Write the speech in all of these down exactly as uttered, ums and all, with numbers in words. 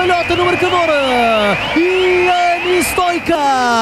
cambalhota no marcador. E Ani Stoica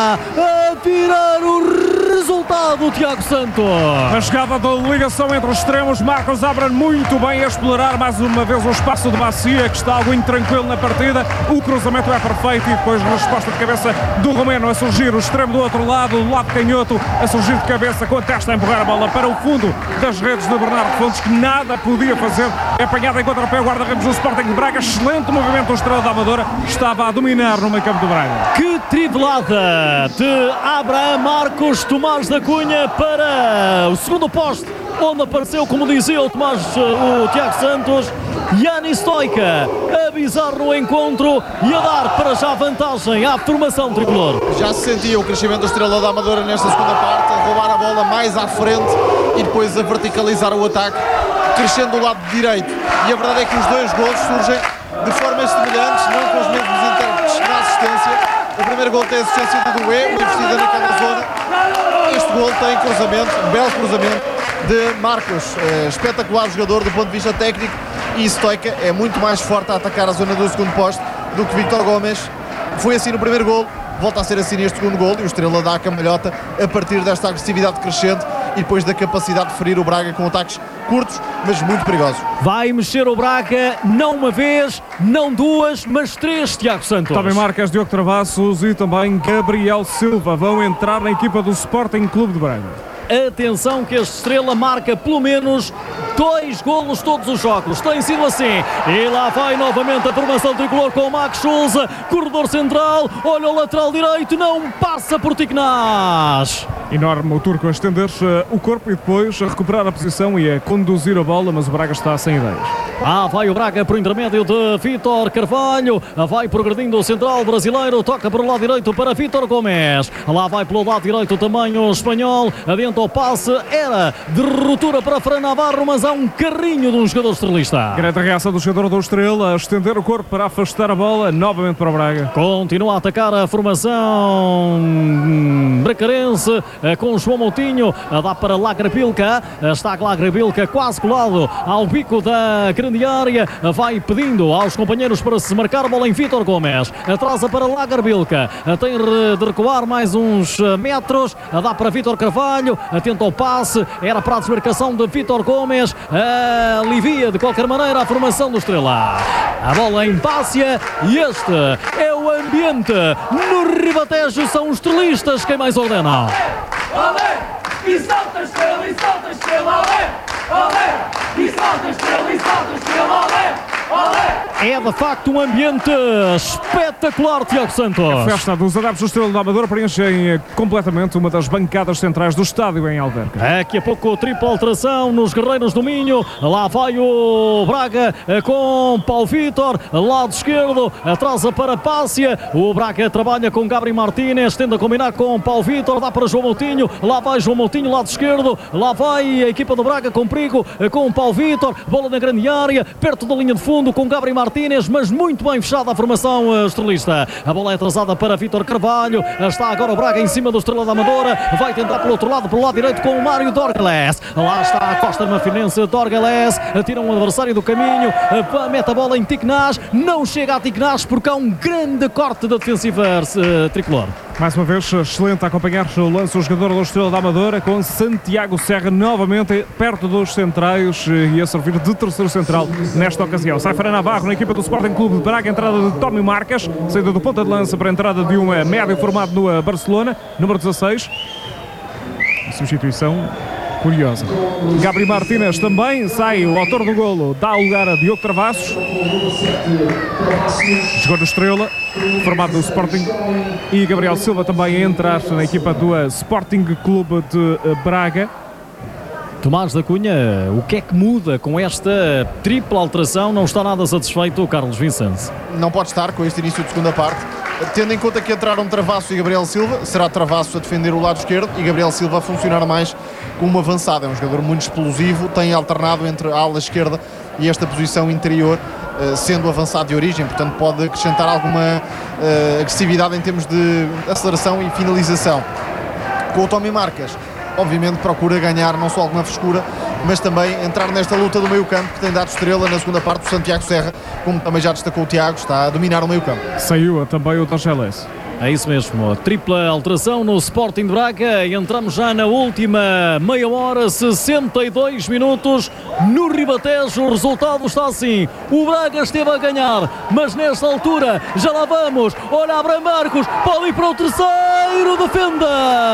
a virar o resultado, Tiago Santos. A jogada da ligação entre os extremos, Marcos abre muito bem a explorar mais uma vez o espaço de Macia, que está algo intranquilo na partida. O cruzamento é perfeito e depois resposta de cabeça do romeno a surgir, o extremo do outro lado, do lado canhoto, a surgir de cabeça com a testa a empurrar a bola para o fundo das redes de Bernardo Fontes, que nada podia fazer. É apanhado em contrapé o guarda-redes do Sporting de Braga. Excelente movimento do Estrela da Amadora, estava a dominar no meio campo do Braga. Que trivelada de Abraham Marcos Tomás da Cunha para o segundo poste, onde apareceu, como dizia o Tomás, o Tiago Santos, Ani Stoica a bizar no encontro e a dar para já vantagem à formação tricolor. Já se sentia o crescimento da Estrela da Amadora nesta segunda parte, a roubar a bola mais à frente e depois a verticalizar o ataque, crescendo do lado direito. E a verdade é que os dois gols surgem de formas semelhantes, não com os mesmos intérpretes na assistência. O primeiro gol tem a assistência do Doué, investida naquela zona. Este gol tem cruzamento, um belo cruzamento de Marcos, é, espetacular jogador do ponto de vista técnico, e Stoica é muito mais forte a atacar a zona do segundo poste do que Vítor Gomes. Foi assim no primeiro gol, volta a ser assim neste segundo gol, e o Estrela dá a cambalhota a partir desta agressividade crescente e depois da capacidade de ferir o Braga com ataques curtos, mas muito perigosos. Vai mexer o Braga, não uma vez, não duas, mas três, Tiago Santos. Também Marcas, Diogo Travassos e também Gabriel Silva vão entrar na equipa do Sporting Clube de Braga. Atenção que este Estrela marca pelo menos dois golos todos os jogos. Tem sido assim. E lá vai novamente a formação tricolor com o Max Souza. Corredor central. Olha o lateral direito. Não passa por Ticnás. Enorme o turco a estender-se o corpo e depois a recuperar a posição e a conduzir a bola, mas o Braga está sem ideias. Ah, vai o Braga por intermédio de Vítor Carvalho. Vai progredindo o central brasileiro. Toca para o lado direito para Vítor Gomes. Lá vai pelo lado direito também o espanhol. Adianta o passe. Era de ruptura para Fran Navarro, mas há um carrinho de um jogador estrelista. Grande reação do jogador do Estrela a estender o corpo para afastar a bola novamente para o Braga. Continua a atacar a formação bracarense com o João Moutinho. Dá para Lagrabilca. Está Lagrabilca quase colado ao bico da grande área. Vai pedindo aos companheiros para se marcar a bola em Vítor Gomes. Atrasa para Lagrabilca. Tem de recuar mais uns metros. Dá para Vítor Carvalho. Atenta ao passe. Era para a desmarcação de Vítor Gomes. Alivia de qualquer maneira a formação do Estrela. A bola em Pácia. E este é o ambiente no Ribatejo. São os estrelistas quem mais ordena. Olé! E salta Estrela, e salta Estrela, olé! Olé! E salta Estrela, e salta Estrela, olé! Olé! É de facto um ambiente espetacular, Tiago Santos. A festa dos adeptos do Estrela da Amadora preenchem completamente uma das bancadas centrais do estádio em Alverca. Daqui a pouco tripla alteração nos Guerreiros do Minho. Lá vai o Braga com Paulo Vítor, lado esquerdo, atrasa para Pácia. O Braga trabalha com Gabriel Martínez, tenta combinar com Paulo Vítor, dá para João Moutinho. Lá vai João Moutinho, lado esquerdo. Lá vai a equipa do Braga com perigo, com Paulo Vítor. Bola na grande área, perto da linha de fundo com Gabriel Martínez, mas muito bem fechada a formação estrelista. A bola é atrasada para Vítor Carvalho. Está agora o Braga em cima do Estrela da Amadora. Vai tentar pelo outro lado, pelo lado direito com o Mário Dorgeles. Lá está a Costa Marfinense. Dorgeles tira um adversário do caminho, mete a bola em Ticnás. Não chega a Ticnás porque há um grande corte da defensiva uh, tricolor. Mais uma vez, excelente a acompanhar o lance o jogador do Estrela da Amadora com Santiago Serra novamente perto dos centrais e a servir de terceiro central nesta ocasião. Sai Fran Navarro na equipa do Sporting Clube de Braga, entrada de Tómio Marcas, saída do ponta de lança para a entrada de um médio formado no Barcelona, número dezasseis. Substituição curiosa. Gabriel Martínez também sai, o autor do golo dá lugar a Diogo Travassos. Jogou no Estrela, formado do Sporting, e Gabriel Silva também a entrar na equipa do Sporting Clube de Braga. Tomás da Cunha, o que é que muda com esta tripla alteração? Não está nada satisfeito o Carlos Vicente? Não pode estar com este início de segunda parte, tendo em conta que entraram Travasso e Gabriel Silva. Será Travasso a defender o lado esquerdo e Gabriel Silva a funcionar mais como avançado. É um jogador muito explosivo, tem alternado entre a ala esquerda e esta posição interior, sendo avançado de origem, portanto pode acrescentar alguma uh, agressividade em termos de aceleração e finalização. Com o Tómio Marcas, obviamente procura ganhar não só alguma frescura, mas também entrar nesta luta do meio campo que tem dado estrela na segunda parte do Santiago Serra, como também já destacou o Tiago, está a dominar o meio campo. Saiu também o Dorgeles. É isso mesmo, tripla alteração no Sporting de Braga e entramos já na última meia hora, sessenta e dois minutos no Ribatejo. O resultado está assim, o Braga esteve a ganhar, mas nesta altura já lá vamos, olha Abraham Marcos, pode ir para o terceiro, defenda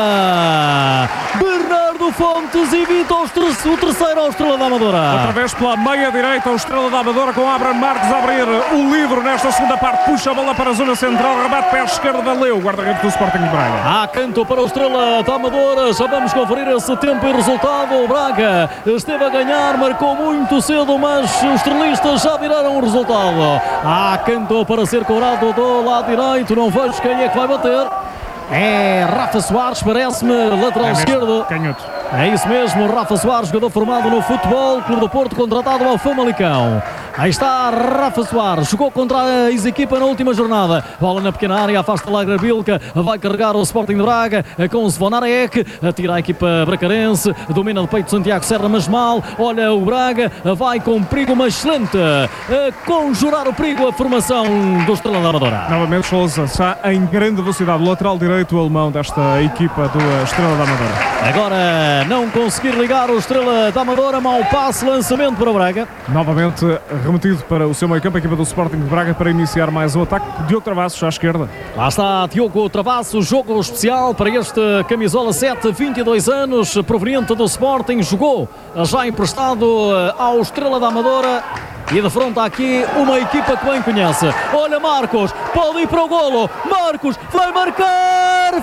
Bernardo Fontes, evita o terceiro ao Estrela da Amadora. Outra vez pela meia direita, o Estrela da Amadora com Abraham Marcos a abrir o livro nesta segunda parte, puxa a bola para a zona central, rebate pé esquerdo da Leu, guarda-redes do Sporting de Braga. Há canto para o Estrela da Amadora, já vamos conferir esse tempo e resultado. O Braga esteve a ganhar, marcou muito cedo, mas os estrelistas já viraram o resultado. Há canto para ser cobrado do lado direito, não vejo quem é que vai bater. É Rafa Soares, parece-me, lateral é esquerdo. Canhoto. É isso mesmo, Rafa Soares, jogador formado no Futebol Clube do Porto, contratado ao Famalicão. Aí está Rafa Soares, jogou contra a ex-equipa na última jornada. Bola na pequena área, afasta Lagra Bilca, vai carregar o Sporting de Braga com o Zvonarek, atira a equipa bracarense, domina de peito Santiago Serra, mas mal. Olha o Braga, vai com perigo, mas excelente, a conjurar o perigo a formação do Estrela da Amadora. Novamente Sousa, está em grande velocidade, o lateral direito o alemão desta equipa do Estrela da Amadora. Agora não conseguir ligar o Estrela da Amadora, mau passe, lançamento para o Braga. Novamente remetido para o seu meio campo, a equipa do Sporting de Braga para iniciar mais um ataque. Diogo Travassos à esquerda. Lá está Diogo Travassos, jogo especial para este camisola sete, vinte e dois anos, proveniente do Sporting, jogou já emprestado ao Estrela da Amadora. E de frente aqui uma equipa que bem conhece. Olha Marcos, pode ir para o golo. Marcos vai marcar,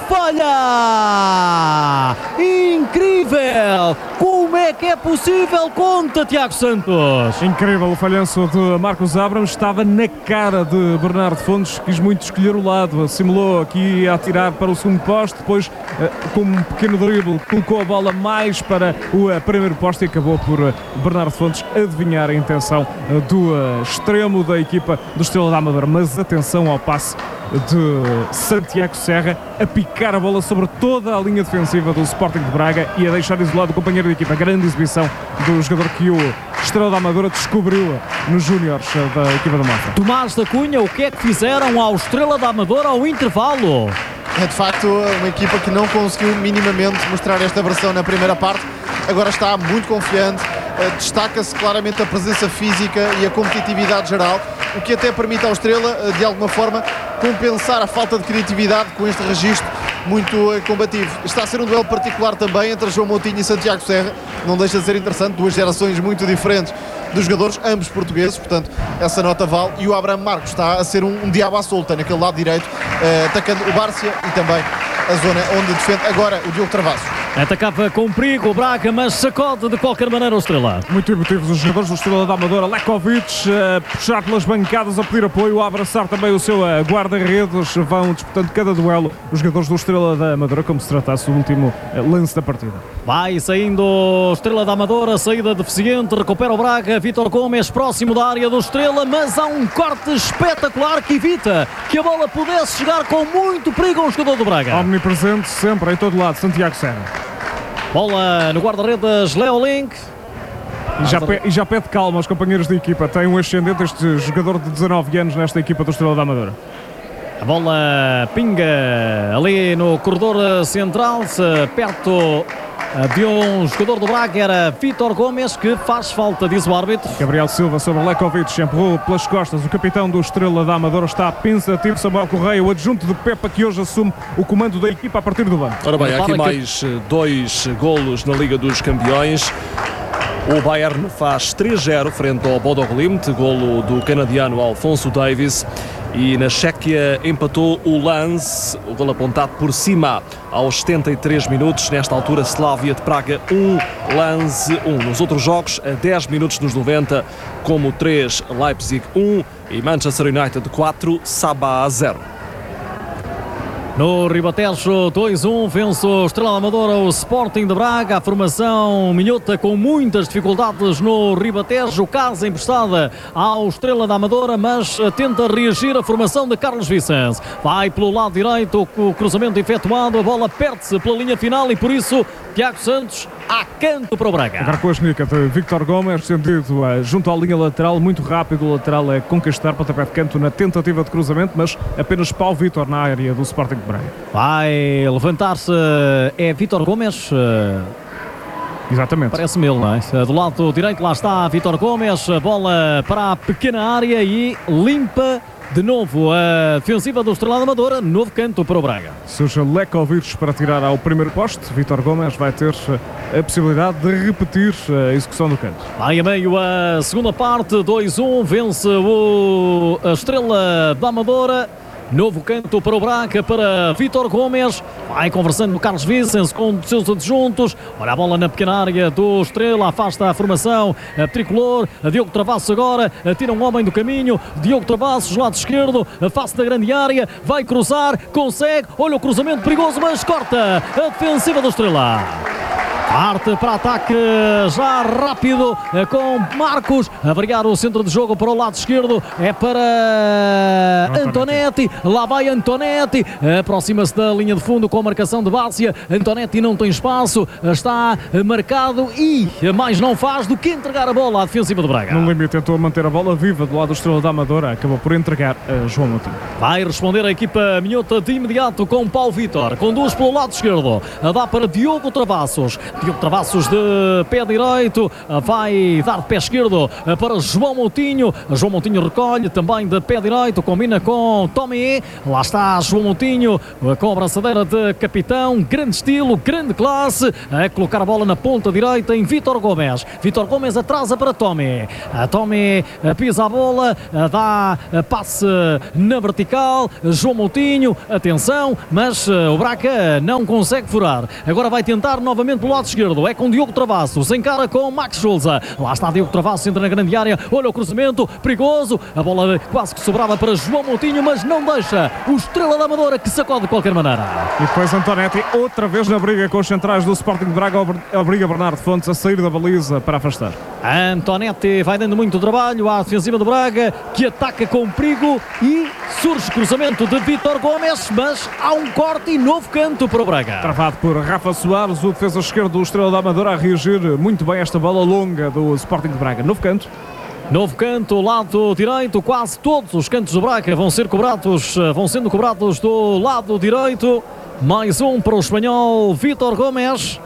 falha! Incrível! Como é que é possível? Conta, Tiago Santos. Incrível o falhanço de Marcos Abraham, estava na cara de Bernardo Fontes, quis muito escolher o lado, simulou aqui a atirar para o segundo poste, depois com um pequeno drible colocou a bola mais para o primeiro poste e acabou por Bernardo Fontes adivinhar a intenção do extremo da equipa do Estrela da Amadora. Mas atenção ao passe de Santiago Serra, a picar a bola sobre toda a linha defensiva do Sporting de Braga e a deixar isolado o companheiro de equipa. Grande exibição do jogador que o Estrela da Amadora descobriu nos júniores da equipa da Mafra. Tomás da Cunha, o que é que fizeram ao Estrela da Amadora ao intervalo? É de facto uma equipa que não conseguiu minimamente mostrar esta versão na primeira parte, agora está muito confiante, destaca-se claramente a presença física e a competitividade geral, o que até permite ao Estrela, de alguma forma, compensar a falta de criatividade com este registro muito combativo. Está a ser um duelo particular também entre João Moutinho e Santiago Serra, não deixa de ser interessante, duas gerações muito diferentes dos jogadores, ambos portugueses, portanto essa nota vale. E o Abraham Marcos está a ser um, um diabo à solta naquele lado direito, eh, atacando o Bárcia e também a zona onde defende agora o Diogo Travassos. Atacava com perigo o Braga, mas sacode de qualquer maneira o Estrela. Muito emotivos os jogadores do Estrela da Amadora. Lekovic a puxar pelas bancadas, a pedir apoio, a abraçar também o seu guarda-redes. Vão disputando cada duelo os jogadores do Estrela da Amadora, como se tratasse do último lance da partida. Vai saindo o Estrela da Amadora, saída deficiente, recupera o Braga. Vítor Gomes próximo da área do Estrela, mas há um corte espetacular que evita que a bola pudesse chegar com muito perigo ao jogador do Braga. Omnipresente sempre em todo lado, Santiago Serra. Bola no guarda-redes Leo Link. E já, pe- e já pede calma aos companheiros de equipa. Tem um ascendente este jogador de dezanove anos nesta equipa do Estrela da Amadora. A bola pinga ali no corredor central, perto de um jogador do Braga, era Vítor Gomes, que faz falta, diz o árbitro. Gabriel Silva sobre Lekovic, empurrou pelas costas. O capitão do Estrela da Amadora está pensativo. Samuel Correia, o adjunto de Pepa, que hoje assume o comando da equipa a partir do banco. Ora bem, há aqui mais dois golos na Liga dos Campeões. O Bayern faz três zero frente ao Bodo Glimt, golo do canadiano Alfonso Davies. E na Chequia empatou o Lens, o golo apontado por cima aos setenta e três minutos. Nesta altura, Slavia de Praga um, Lens um. Nos outros jogos, a dez minutos nos noventa, como três, Leipzig um e Manchester United quatro, Sabah zero. No Ribatejo dois a um, vence o Estrela da Amadora o Sporting de Braga. A formação minhota com muitas dificuldades no Ribatejo, casa emprestada ao Estrela da Amadora, mas tenta reagir a formação de Carlos Vicente. Vai pelo lado direito, o cruzamento efetuado, a bola perde-se pela linha final e por isso Tiago Santos há canto para o Braga. Agora com a esnica de Vítor Gomes, estendido uh, junto à linha lateral, muito rápido. O lateral é conquistar pontapé de canto na tentativa de cruzamento, mas apenas Paulo Vítor na área do Sporting de Braga. Vai levantar-se, é Vítor Gomes. Uh... Exatamente. Parece-me ele, não é? Do lado direito, lá está Vítor Gomes, a bola para a pequena área e limpa de novo a defensiva do Estrela da Amadora, novo canto para o Braga. Surge Lekovic para tirar ao primeiro poste. Vítor Gomes vai ter a possibilidade de repetir a execução do canto. Vai a meio a segunda parte, dois a um, vence o a Estrela da Amadora. Novo canto para o Braga, para Vítor Gomes. Vai conversando com o Carlos Vicens, com os seus adjuntos. Olha a bola na pequena área do Estrela, afasta a formação a tricolor. A Diogo Travassos agora, tira um homem do caminho. Diogo Travassos, lado esquerdo, a face da grande área. Vai cruzar, consegue. Olha o cruzamento perigoso, mas corta a defensiva do Estrela. Parte para ataque já rápido com Marcos a variar o centro de jogo para o lado esquerdo, é para Antonetti, lá vai Antonetti, aproxima-se da linha de fundo com a marcação de Bárcia. Antonetti não tem espaço, está marcado e mais não faz do que entregar a bola à defensiva do Braga. No limite tentou manter a bola viva do lado do Estrela da Amadora, acabou por entregar a João Moutinho. Vai responder a equipa minhota de imediato com Paulo Vítor, conduz pelo lado esquerdo, dá para Diogo Travassos. Diogo Travassos de pé direito, vai dar de pé esquerdo para João Moutinho. João Moutinho recolhe também de pé direito, combina com Tomé. Lá está João Moutinho com a braçadeira de capitão, grande estilo, grande classe, a colocar a bola na ponta direita em Vítor Gomes. Vítor Gomes atrasa para Tomé. Tomé pisa a bola, dá passe na vertical. João Moutinho, atenção, mas o Braga não consegue furar. Agora vai tentar novamente pelo lado esquerdo, é com Diogo Travassos, encara com Max Schulze. Lá está Diogo Travassos, entra na grande área, olha o cruzamento, perigoso, a bola quase que sobrava para João Moutinho, mas não deixa o Estrela da Amadora, que sacode de qualquer maneira. E depois Antonetti, outra vez na briga com os centrais do Sporting de Braga, obriga Bernardo Fontes a sair da baliza para afastar. Antonetti vai dando muito trabalho à defensiva do Braga, que ataca com perigo e surge cruzamento de Vítor Gomes, mas há um corte e novo canto para o Braga. Travado por Rafa Soares, o defesa esquerdo do Estrela da Amadora a reagir muito bem a esta bola longa do Sporting de Braga. Novo canto. Novo canto, lado direito, quase todos os cantos do Braga vão ser cobrados, vão sendo cobrados do lado direito. Mais um para o espanhol Vítor Gomes.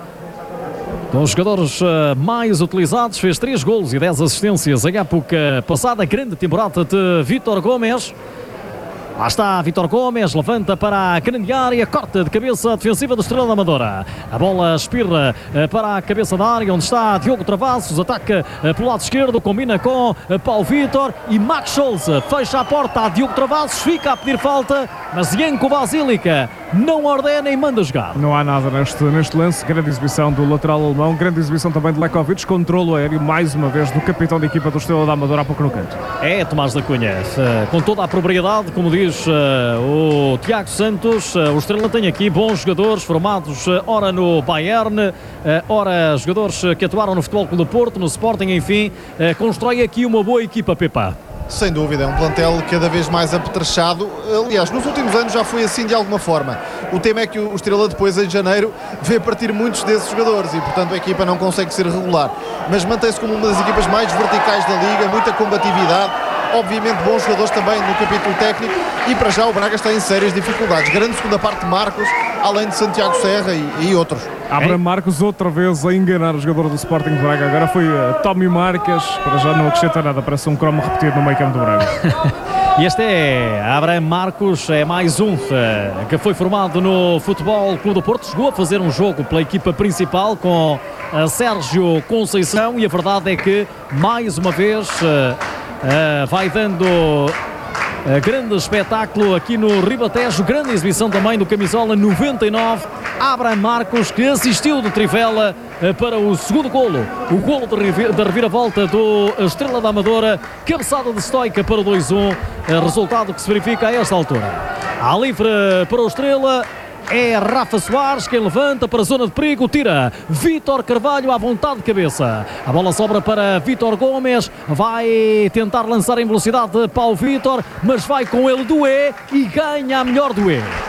Com os jogadores mais utilizados, fez três golos e dez assistências em época passada. Grande temporada de Vítor Gomes. Lá está Vítor Gomes, levanta para a grande área, corta de cabeça a defensiva do Estrela da Amadora. A bola espirra para a cabeça da área, onde está Diogo Travassos, ataca pelo lado esquerdo, combina com Paulo Vítor e Max Schulze fecha a porta a Diogo Travassos, fica a pedir falta, mas Janko Basílica não ordena e manda jogar. Não há nada neste, neste lance, grande exibição do lateral alemão, grande exibição também de Lekovic, controlo aéreo mais uma vez do capitão da equipa do Estrela da Amadora há pouco no canto. É Tomás da Cunha, com toda a propriedade, como diz o Tiago Santos. O Estrela tem aqui bons jogadores formados ora no Bayern, ora jogadores que atuaram no Futebol Clube do Porto, no Sporting, enfim, constrói aqui uma boa equipa, Pepa. Sem dúvida, é um plantel cada vez mais apetrechado. Aliás, nos últimos anos já foi assim de alguma forma. O tema é que o Estrela depois, em janeiro, vê partir muitos desses jogadores e, portanto, a equipa não consegue ser regular. Mas mantém-se como uma das equipas mais verticais da Liga, muita combatividade, obviamente bons jogadores também no capítulo técnico e para já o Braga está em sérias dificuldades. Grande segunda parte de Marcos, além de Santiago Serra e, e outros. Abraham Marcos outra vez a enganar o jogador do Sporting de Braga. Agora foi uh, Tommy Marques, para já não acrescenta nada, parece um cromo repetido no meio campo do Braga. E este é Abraham Marcos, é mais um uh, que foi formado no Futebol Clube do Porto, chegou a fazer um jogo pela equipa principal com uh, Sérgio Conceição e a verdade é que mais uma vez uh, uh, vai dando uh, grande espetáculo aqui no Ribatejo, grande exibição também do camisola noventa e nove, Abraham Marcos, que assistiu de trivela uh, para o segundo golo, o golo da reviravolta do Estrela da Amadora, cabeçada de Stoica para o dois a um, uh, resultado que se verifica a esta altura. Há livre para o Estrela. É Rafa Soares quem levanta para a zona de perigo, tira Vítor Carvalho à vontade de cabeça. A bola sobra para Vítor Gomes, vai tentar lançar em velocidade Paulo Vítor, mas vai com ele Doué e ganha a melhor Doué.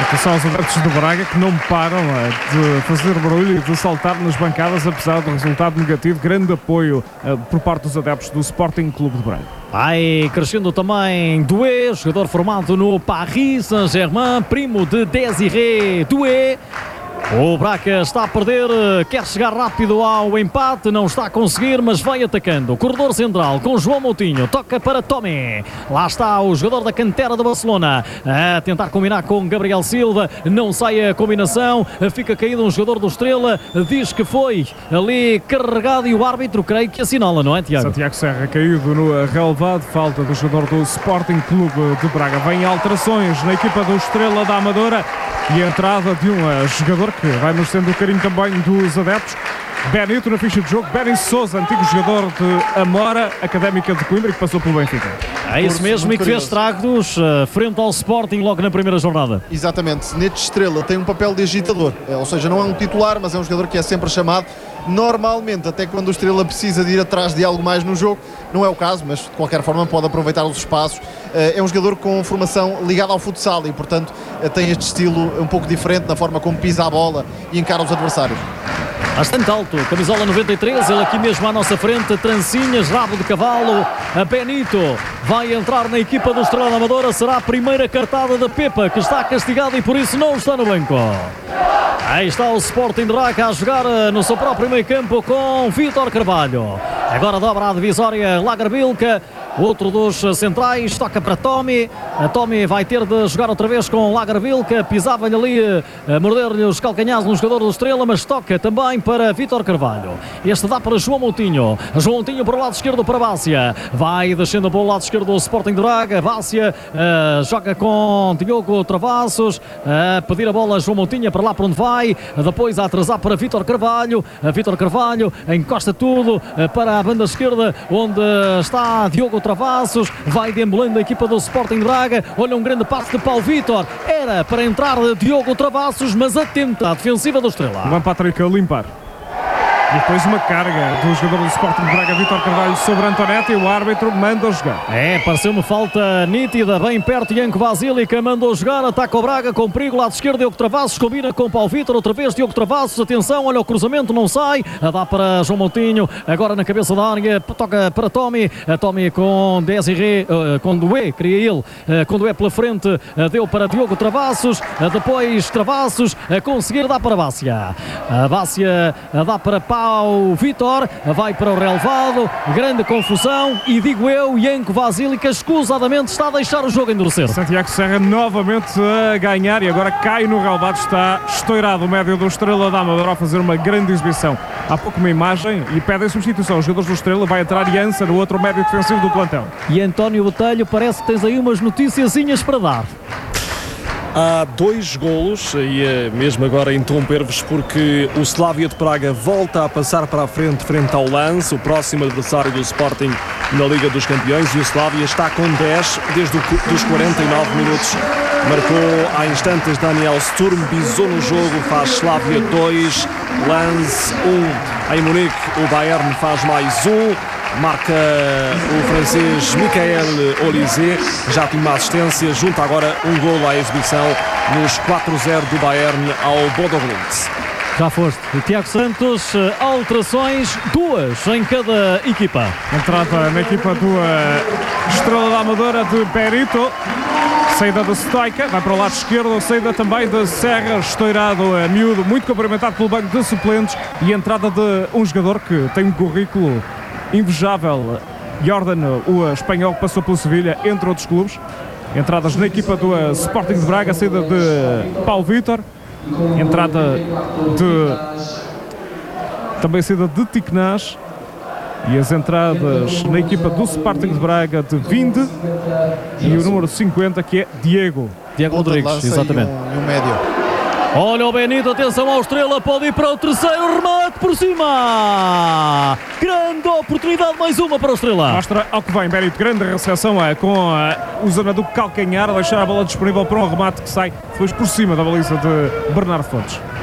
Atenção aos adeptos do Braga que não param de fazer barulho e de saltar nas bancadas, apesar do resultado negativo. Grande apoio uh, por parte dos adeptos do Sporting Clube de Braga. Vai crescendo também Doué, jogador formado no Paris Saint-Germain, primo de Désiré Doué. O Braga está a perder, quer chegar rápido ao empate, não está a conseguir, mas vai atacando. Corredor central com João Moutinho, toca para Tomé. Lá está o jogador da cantera do Barcelona a tentar combinar com Gabriel Silva, não sai a combinação, fica caído um jogador do Estrela, diz que foi ali carregado e o árbitro creio que assinala, não é, Tiago? Santiago Serra caído no relevado, falta do jogador do Sporting Clube de Braga. Vem alterações na equipa do Estrela da Amadora e a entrada de um jogador que vai merecendo o carinho também dos adeptos. Benito na ficha de jogo, Benny Sousa, antigo jogador de Amora, Académica de Coimbra, que passou pelo Benfica. É isso mesmo, e que fez estragos uh, frente ao Sporting logo na primeira jornada. Exatamente, neste Estrela tem um papel de agitador, é, ou seja, não é um titular, mas é um jogador que é sempre chamado. Normalmente, até quando o Estrela precisa de ir atrás de algo mais no jogo, não é o caso, mas de qualquer forma pode aproveitar os espaços. É um jogador com formação ligada ao futsal e, portanto, tem este estilo um pouco diferente na forma como pisa a bola e encara os adversários. Bastante alto, camisola noventa e três, ele aqui mesmo à nossa frente, trancinhas, rabo de cavalo. A Benito vai entrar na equipa do Estrela da Amadora, será a primeira cartada da Pepa, que está castigado e por isso não está no banco. Aí está o Sporting de Braga a jogar no seu próprio meio campo com Vítor Carvalho. Agora dobra a divisória Lagerbilka, outro dos centrais, toca para Tommy. A Tommy vai ter de jogar outra vez com Lagerbilka, pisava-lhe ali, a morder-lhe os calcanhares no jogador do Estrela, mas toca também para Vítor Carvalho. Este dá para João Moutinho. João Moutinho para o lado esquerdo para Bácia. Vai descendo para o lado esquerdo do Sporting de Braga. Bácia uh, joga com Diogo Travassos, a uh, pedir a bola a João Moutinho para lá para onde vai. Depois a atrasar para Vítor Carvalho. Uh, Vítor Carvalho encosta tudo uh, para a banda esquerda, onde está Diogo Travassos. Vai deambulando a equipa do Sporting de Braga. Olha um grande passe de Paulo Vítor. Era para entrar Diogo Travassos, mas atenta a defensiva do Estrela. Vai Patrick a limpar. E depois uma carga do jogador do Sporting de Braga, Vítor Carvalho, sobre Antonetti, e o árbitro manda jogar. É, pareceu-me falta nítida, bem perto, Janko Basílica mandou jogar, ataca o Braga com perigo, lado esquerdo, Diogo Travassos, combina com Paulo Vítor, outra vez Diogo Travassos, atenção, olha o cruzamento, não sai, dá para João Moutinho, agora na cabeça da área, toca para Tommy, a Tommy com Désiré, uh, com Doué, queria ele, uh, com Doué pela frente, uh, deu para Diogo Travassos, uh, depois Travassos, a uh, conseguir, dá para Bácia, a uh, Bácia uh, dá para Paulo Paulo Vítor, vai para o relevado, grande confusão e digo eu, Janko Basílica escusadamente está a deixar o jogo endurecer. Santiago Serra novamente a ganhar e agora cai no relevado, está estourado o médio do Estrela da Amadora a fazer uma grande exibição. Há pouco uma imagem e pedem substituição. Os jogadores do Estrela, vai entrar Jansa no outro médio defensivo do plantel. E António Botelho, parece que tens aí umas noticiazinhas para dar. Há dois golos e mesmo agora interromper-vos porque o Slavia de Praga volta a passar para a frente, frente ao Lance, o próximo adversário do Sporting na Liga dos Campeões, e o Slavia está com dez desde os quarenta e nove minutos. Marcou há instantes Daniel Sturm, bisou no jogo, faz Slavia dois, Lance um. Em Munique o Bayern faz mais um. Marca o francês Michael Olise, já tinha uma assistência, junta agora um golo à exibição nos quatro a zero do Bayern ao Bodo Glimt. Já foste. Tiago Santos, alterações, duas em cada equipa. Entrada na equipa do uh, Estrela da Amadora de Benito. Saída da Stoica, vai para o lado esquerdo, saída também da Serra, estourado a miúdo, muito cumprimentado pelo banco de suplentes, e entrada de um jogador que tem um currículo invejável, Jordan, o espanhol que passou pelo Sevilha, entre outros clubes. Entradas na equipa do uh, Sporting de Braga, saída de Paulo Vítor, entrada de também saída de Ticnás, e as entradas na equipa do Sporting de Braga de Vinde e o número cinquenta, que é Diego Diego Rodrigues, exatamente. E um, um médio. Olha o Benito, atenção ao Estrela, pode ir para o terceiro, remate por cima. Grande oportunidade, mais uma para o Estrela. Mostra ao que vem Benito, grande recepção é, com a, o zona do calcanhar, a deixar a bola disponível para um remate que sai depois por cima da baliza de Bernardo Fontes.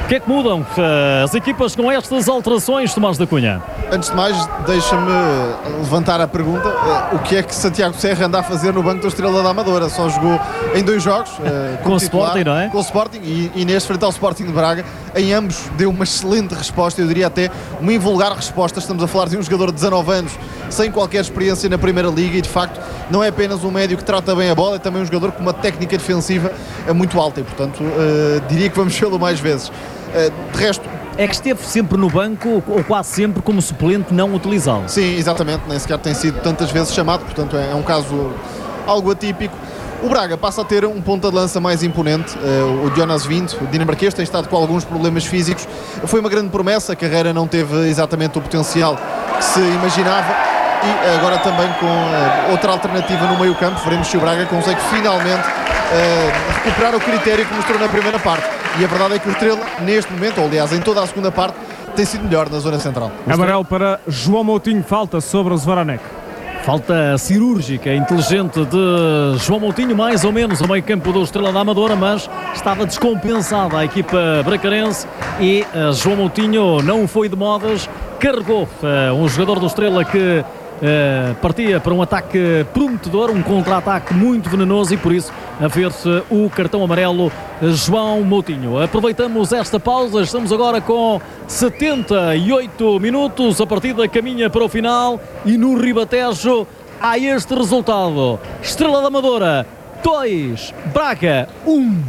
que é que mudam as equipas com estas alterações, Tomás da Cunha? Antes de mais, deixa-me levantar a pergunta: o que é que Santiago Serra anda a fazer no banco da Estrela da Amadora? Só jogou em dois jogos com o titular, Sporting, não é? Com o Sporting e, e neste frente ao Sporting de Braga. Em ambos deu uma excelente resposta, eu diria até uma invulgar resposta. Estamos a falar de um jogador de dezanove anos, sem qualquer experiência na Primeira Liga, e de facto não é apenas um médio que trata bem a bola, é também um jogador com uma técnica defensiva muito alta e, portanto, uh, diria que vamos vê-lo mais vezes. Uh, de resto, é que esteve sempre no banco, ou quase sempre, como suplente não utilizado. Sim, exatamente, nem sequer tem sido tantas vezes chamado, portanto é, é um caso algo atípico. O Braga passa a ter um ponta de lança mais imponente, uh, o Jonas Wind, o dinamarquês, tem estado com alguns problemas físicos. Foi uma grande promessa, a carreira não teve exatamente o potencial que se imaginava, e agora também com uh, outra alternativa no meio campo, veremos se o Braga consegue finalmente uh, recuperar o critério que mostrou na primeira parte. E a verdade é que o Estrela, neste momento, ou aliás em toda a segunda parte, tem sido melhor na zona central. Amarelo para João Moutinho, falta sobre o Zvaranec. Falta cirúrgica, inteligente de João Moutinho, mais ou menos, no meio campo do Estrela da Amadora, mas estava descompensada a equipa bracarense e uh, João Moutinho não foi de modas, carregou uh, um jogador do Estrela que Uh, partia para um ataque prometedor, um contra-ataque muito venenoso, e por isso a ver-se o cartão amarelo João Moutinho. Aproveitamos esta pausa, estamos agora com setenta e oito minutos, a partida caminha para o final e no Ribatejo há este resultado: Estrela da Amadora dois, Braga um.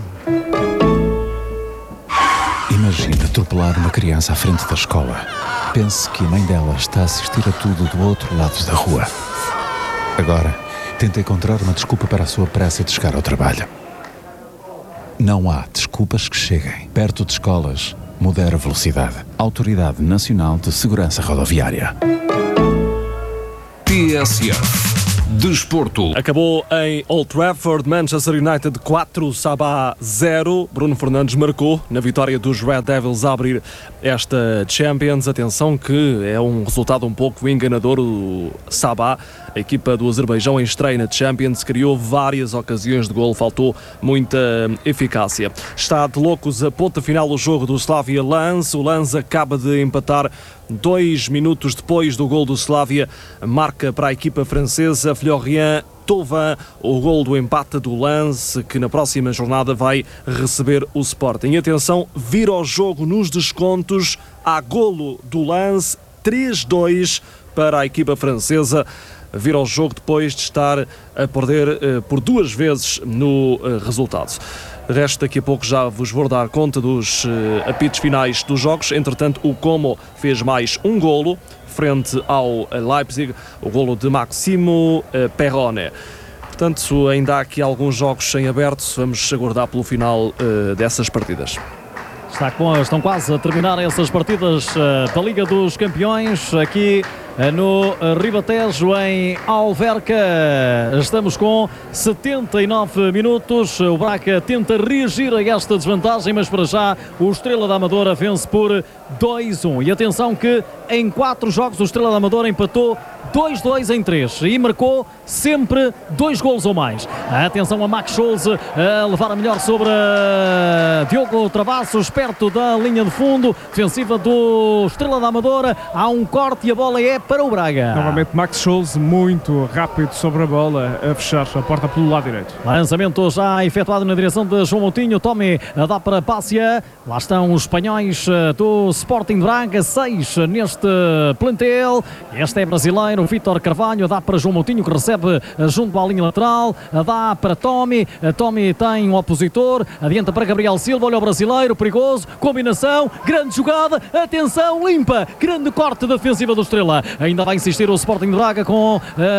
Imagina atropelar uma criança à frente da escola. Pense que a mãe dela está a assistir a tudo do outro lado da rua. Agora, tenta encontrar uma desculpa para a sua pressa de chegar ao trabalho. Não há desculpas que cheguem. Perto de escolas, modera a velocidade. Autoridade Nacional de Segurança Rodoviária. T S F Desporto. Acabou em Old Trafford, Manchester United quatro, Sabah zero. Bruno Fernandes marcou na vitória dos Red Devils a abrir esta Champions. Atenção que é um resultado um pouco enganador. O Sabah, a equipa do Azerbaijão em estreia na Champions, criou várias ocasiões de golo, faltou muita eficácia. Está de loucos a ponta final do jogo do Slavia Lens. O Lens acaba de empatar dois minutos depois do gol do Slavia. Marca para a equipa francesa Florian Thauvin o gol do empate do Lens, que na próxima jornada vai receber o Sporting. Atenção, vira o jogo nos descontos. Há golo do Lens, três dois para a equipa francesa. Vira o jogo depois de estar a perder uh, por duas vezes no uh, resultado. Resto, daqui a pouco já vos vou dar conta dos uh, apitos finais dos jogos. Entretanto, o Como fez mais um golo frente ao Leipzig, o golo de Maximo uh, Perrone. Portanto, ainda há aqui alguns jogos em aberto, vamos aguardar pelo final uh, dessas partidas. Está com, estão quase a terminar essas partidas uh, da Liga dos Campeões, aqui uh, no uh, Ribatejo, em Alverca. Estamos com setenta e nove minutos. O Braga tenta reagir a esta desvantagem, mas para já o Estrela da Amadora vence por dois um. E atenção que em quatro jogos o Estrela da Amadora empatou dois dois em três e marcou sempre dois golos ou mais. Atenção a Max Scholz a levar a melhor sobre a Diogo Travassos, perto da linha de fundo defensiva do Estrela da Amadora. Há um corte e a bola é para o Braga. Novamente Max Scholz, muito rápido sobre a bola, a fechar a porta pelo lado direito. Lançamento já efetuado na direção de João Moutinho. Tommy dá para Pácia. Lá estão os espanhóis do Sporting de Braga, seis neste plantel. Este é brasileiro, Vítor Carvalho, dá para João Moutinho, que recebe junto à linha lateral, dá para Tommy. Tommy tem um opositor, adianta para Gabriel Silva. Olha o brasileiro, perigoso, combinação, grande jogada, atenção, limpa, grande corte da defensiva do Estrela. Ainda vai insistir o Sporting de Braga com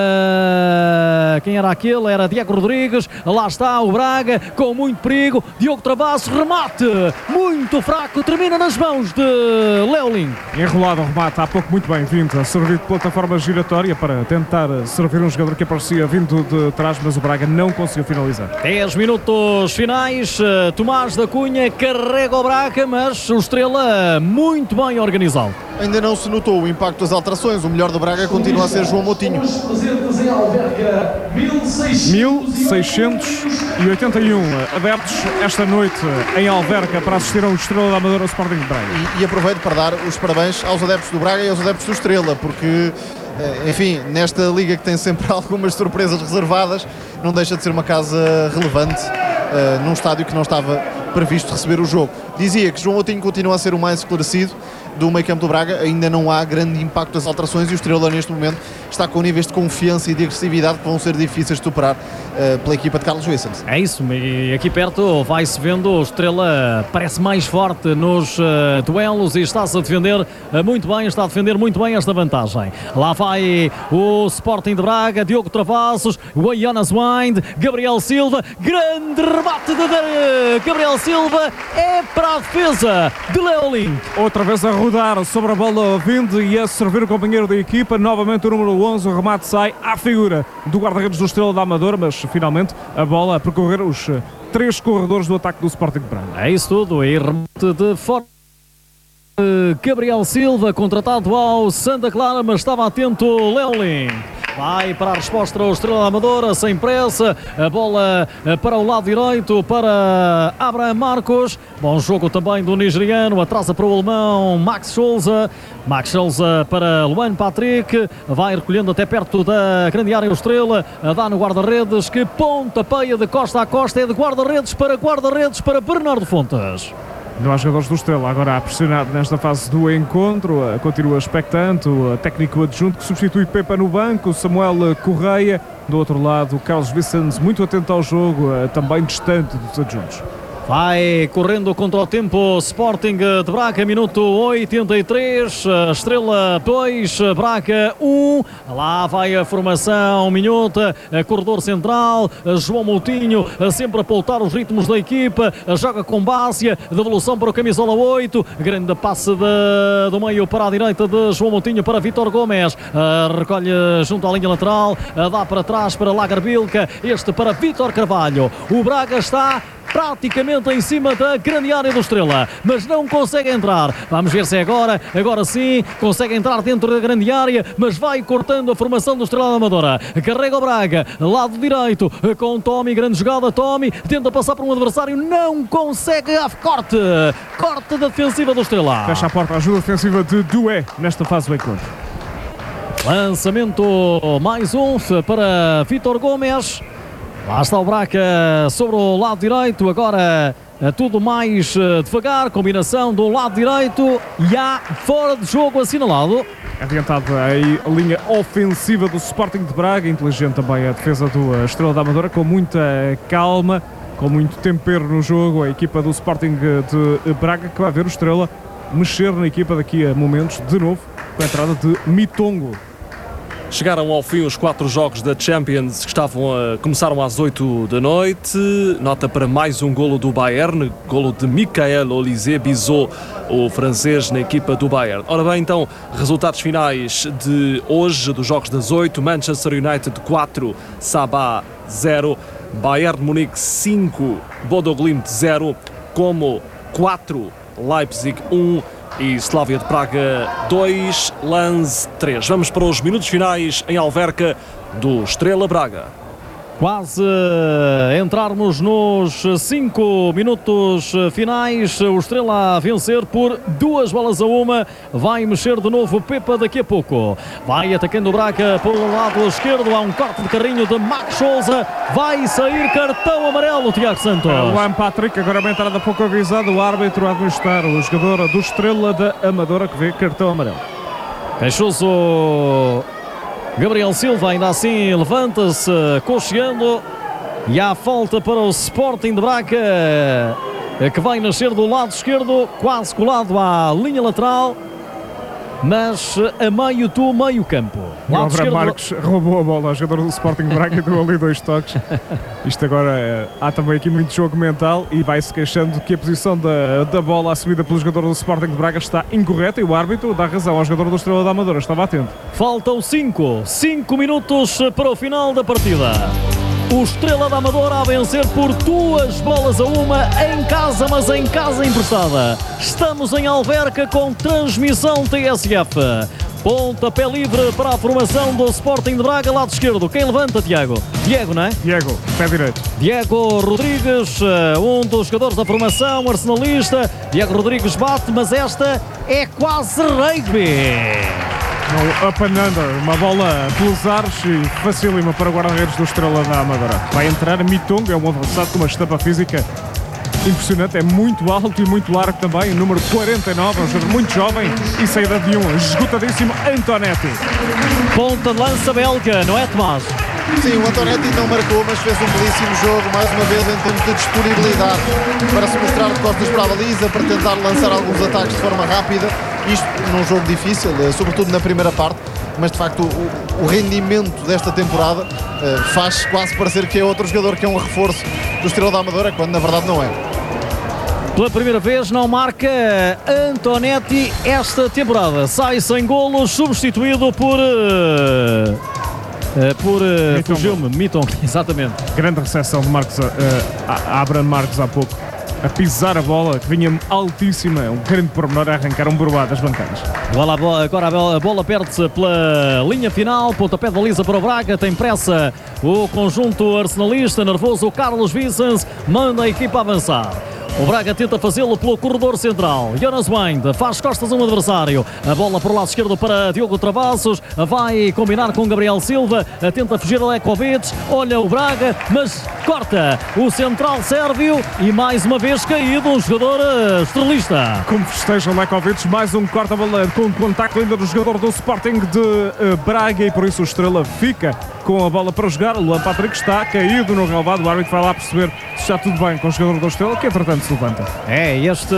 uh, quem era aquele? Era Diego Rodrigues. Lá está o Braga com muito perigo. Diogo Travassos, remate muito fraco, termina nas mãos de Leolin. Enrolado o remate, há pouco muito bem vindo a servir de plataforma giratória para tentar servir um jogador que aparecia vindo de trás, mas o Braga não conseguiu finalizar. dez minutos finais, Tomás da Cunha carrega o Braga, mas o Estrela muito bem organizado. ainda não se notou o impacto das alterações. O melhor do Braga continua a ser João Moutinho. mil seiscentos e oitenta e um adeptos esta noite em Alverca para assistir ao Estrela da Amadora ao Sporting de Braga. E, e aproveito para dar os parabéns aos adeptos do Braga e aos adeptos do Estrela, porque, enfim, nesta liga que tem sempre algumas surpresas reservadas, não deixa de ser uma casa relevante uh, num estádio que não estava previsto receber o jogo. Dizia que João Moutinho continua a ser o mais esclarecido do meio campo do Braga, ainda não há grande impacto das alterações e o Estrela neste momento está com níveis de confiança e de agressividade que vão ser difíceis de superar uh, pela equipa de Carlos Wissens. É isso, e aqui perto vai-se vendo o Estrela parece mais forte nos uh, duelos e está-se a defender uh, muito bem, está a defender muito bem esta vantagem. Lá vai o Sporting de Braga, Diogo Travassos, o Jonas Wind, Gabriel Silva, grande rebate de, de Gabriel Silva, é para a defesa de Leolin. Outra vez a rodar sobre a bola vindo e a servir o companheiro da equipa, novamente o número onze, o remate sai à figura do guarda-redes do Estrela da Amadora, mas finalmente a bola a percorrer os três corredores do ataque do Sporting de Braga. É isso tudo, e remate de fora. Gabriel Silva, contratado ao Santa Clara, mas estava atento Leolin. Vai para a resposta ao Estrela da Amadora, sem pressa, a bola para o lado direito, para Abraham Marcos. Bom jogo também do nigeriano, atrasa para o alemão Max Souza. Max Souza para Luan Patrick, vai recolhendo até perto da grande área o Estrela, dá no guarda-redes, que pontapeia de costa a costa, é de guarda-redes para guarda-redes para Bernardo Fontes. Não há jogadores do Estrela agora a pressionar nesta fase do encontro, continua expectante o técnico adjunto que substitui Pepa no banco, Samuel Correia, do outro lado Carlos Vicens, muito atento ao jogo, também distante dos adjuntos. Vai correndo contra o tempo Sporting de Braga, minuto oitenta e três, Estrela dois, Braga um. Lá vai a formação minhota, corredor central, João Moutinho sempre a pautar os ritmos da equipa, joga com Bácia, devolução para o camisola oito, grande passe de, do meio para a direita de João Moutinho para Vítor Gomes, recolhe junto à linha lateral, dá para trás para Lagerbilka, este para Vítor Carvalho. O Braga está praticamente em cima da grande área do Estrela, mas não consegue entrar. Vamos ver se é agora, agora sim, consegue entrar dentro da grande área, mas vai cortando a formação do Estrela da Amadora. Carrega o Braga, lado direito, com Tommy, grande jogada, Tommy, tenta passar por um adversário, não consegue, a corte, corte da defensiva do Estrela. Fecha a porta, a ajuda defensiva de Doué nesta fase do encontro. Lançamento mais um para Vítor Gomes. Lá está o Braga sobre o lado direito, agora tudo mais devagar, combinação do lado direito e há fora de jogo assinalado. Adiantada aí a linha ofensiva do Sporting de Braga, inteligente também a defesa do Estrela da Amadora, com muita calma, com muito tempero no jogo, a equipa do Sporting de Braga que vai ver o Estrela mexer na equipa daqui a momentos, de novo, com a entrada de Mitongo. Chegaram ao fim os quatro jogos da Champions que estavam a, começaram às oito da noite. Nota para mais um golo do Bayern, golo de Michael Olise, bisou o francês na equipa do Bayern. Ora bem, então, resultados finais de hoje, dos jogos das oito. Manchester United quatro, Sabah zero, Bayern de Munique cinco, Bodo Glimt zero, Como quatro, Leipzig um. E Slavia de Praga dois, Lens três. Vamos para os minutos finais em Alverca do Estrela Braga. Quase entrarmos nos cinco minutos finais, o Estrela a vencer por duas bolas a uma, vai mexer de novo o Pepa daqui a pouco, vai atacando o Braga pelo lado esquerdo, há um corte de carrinho de Max Souza, vai sair cartão amarelo, Tiago Santos. O Luan Patrick, agora uma entrada pouco avisada, o árbitro a administrar, o jogador do Estrela da Amadora que vê cartão amarelo. Queixoso Gabriel Silva, ainda assim levanta-se, cocheando, e há falta para o Sporting de Braga, que vai nascer do lado esquerdo, quase colado à linha lateral, mas a meio do meio campo. O Abraham Marcos roubou a bola ao jogador do Sporting de Braga e deu ali dois toques. Isto agora, é, há também aqui muito jogo mental e vai-se queixando que a posição da, da bola assumida pelo jogador do Sporting de Braga está incorreta e o árbitro dá razão ao jogador do Estrela da Amadora, estava atento. Faltam cinco, cinco minutos para o final da partida. O Estrela da Amadora a vencer por duas bolas a uma em casa, mas em casa emprestada. Estamos em Alverca com transmissão T S F. Pontapé livre para a formação do Sporting de Braga, lado esquerdo. Quem levanta, Tiago? Diego, não é? Diego, pé direito. Diego Rodrigues, um dos jogadores da formação, arsenalista. Diego Rodrigues bate, mas esta é quase rugby. No up and under, uma bola pelos ares e facílima para o guarda-redes do Estrela da Amadora. Vai entrar Mitongo, é um avançado com uma estampa física impressionante, é muito alto e muito largo também, o número quarenta e nove, é um jogador muito jovem e saída de um esgotadíssimo Antonetti. Ponta de lança belga, não é, Tomás? Sim, o Antonetti não marcou, mas fez um belíssimo jogo, mais uma vez em termos de disponibilidade, para se mostrar de costas para a baliza, para tentar lançar alguns ataques de forma rápida. Isto num jogo difícil, sobretudo na primeira parte, mas de facto o, o rendimento desta temporada uh, faz quase parecer que é outro jogador, que é um reforço do Estrela da Amadora, quando na verdade não é. Pela primeira vez não marca Antonetti esta temporada. Sai sem golos, substituído por... Uh, uh, por uh, fugiu-me, Miton, exatamente. Grande recepção de Marcos, uh, Abraham Marcos há pouco, a pisar a bola, que vinha altíssima, um grande pormenor a arrancar um borobado das bancadas. Agora a bola, a bola perde-se pela linha final, pontapé de baliza para o Braga, tem pressa o conjunto arsenalista, nervoso o Carlos Vicens, manda a equipa avançar. O Braga tenta fazê-lo pelo corredor central. Jonas Wind faz costas a um adversário. A bola para o lado esquerdo para Diogo Travassos. Vai combinar com Gabriel Silva. Tenta fugir a Lekovic. Olha o Braga, mas corta. O central sérvio e mais uma vez caído um jogador estrelista. Como festeja o Lekovic, mais um corta-bola com contacto ainda do jogador do Sporting de uh, Braga, e por isso o Estrela fica com a bola para jogar. O Luan Patrick está caído no relvado. O árbitro vai lá perceber se está tudo bem com o jogador do Estrela, que entretanto se levanta. É, este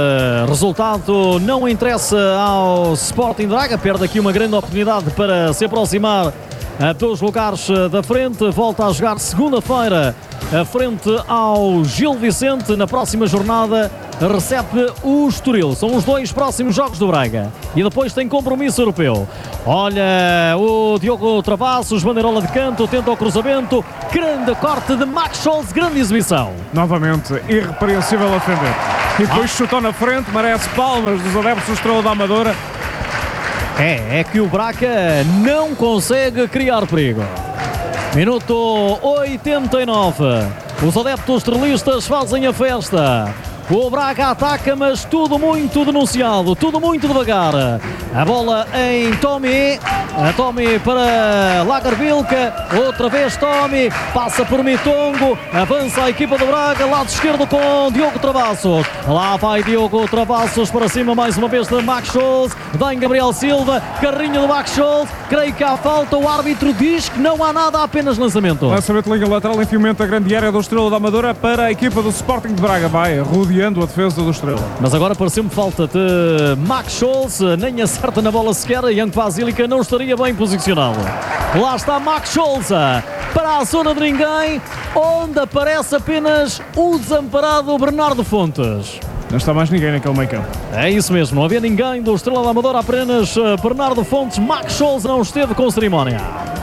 resultado não interessa ao Sporting de Braga. Perde aqui uma grande oportunidade para se aproximar dos lugares da frente. Volta a jogar segunda-feira frente ao Gil Vicente. Na próxima jornada recebe o Estoril. São os dois próximos jogos do Braga. E depois tem compromisso europeu. Olha o Diogo Travassos, bandeirola de canto, tenta o cruzamento. Grande corte de Max Scholz, grande exibição. Novamente, irrepreensível a defender. E depois ah. chutou na frente, merece palmas dos adeptos do Estrela da Amadora. É, é que o Braga não consegue criar perigo. Minuto oitenta e nove. Os adeptos estrelistas fazem a festa. O Braga ataca, mas tudo muito denunciado, tudo muito devagar. A bola em Tommy. A Tommy para Lagerbilka. Outra vez Tommy. Passa por Mitongo. Avança a equipa do Braga. Lado esquerdo com Diogo Travassos. Lá vai Diogo Travassos para cima mais uma vez de Max Scholz. Vem Gabriel Silva. Carrinho do Max Scholz. Creio que há falta. O árbitro diz que não há nada, apenas lançamento. Lançamento de linha lateral, enfiamento da grande área do Estrela da Amadora para a equipa do Sporting de Braga. Vai rodeando a defesa do Estrela. Mas agora pareceu-me falta de Max Scholz. Nem acerta na bola sequer. Young Basilica não estaria bem posicionado. Lá está Max Scholz para a zona de ninguém, onde aparece apenas o desamparado Bernardo Fontes. Não está mais ninguém naquele meio campo. É isso mesmo, não havia ninguém do Estrela da Amadora, apenas Bernardo Fontes. Max Scholz não esteve com cerimónia.